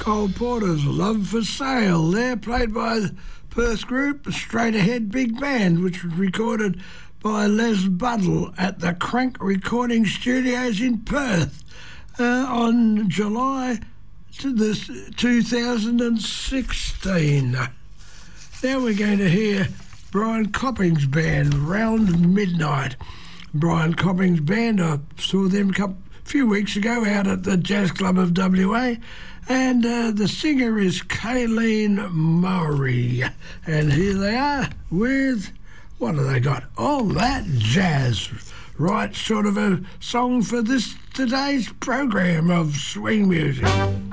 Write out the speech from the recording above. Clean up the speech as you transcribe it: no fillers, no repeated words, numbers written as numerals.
Cole Porter's Love for Sale there, played by the Perth group, Straight Ahead Big Band, which was recorded by Les Buddle at the Crank Recording Studios in Perth on July 2016. Now we're going to hear Brian Copping's band, Round Midnight. Brian Copping's band, I saw them a few weeks ago out at the Jazz Club of WA, and the singer is Kayleen Murray. And here they are with, what have they got? All That Jazz. Right sort of a song for today's program of swing music.